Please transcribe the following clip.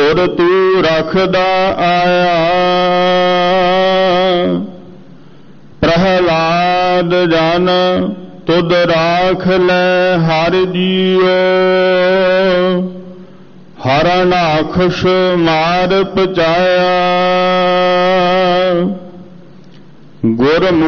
ਗੁਰ ਤੂ ਰਖਦਾ ਆਇਆ। ਪ੍ਰਹਲਾਦ ਜਨ ਤੁਧ ਰਾਖ ਲੈ ਹਰਿ ਜੀਓ। ਹਰਨਾਖਸ਼ ਮਾਰ ਪਚਾਇਆ। ਗੁਰਮੁਖ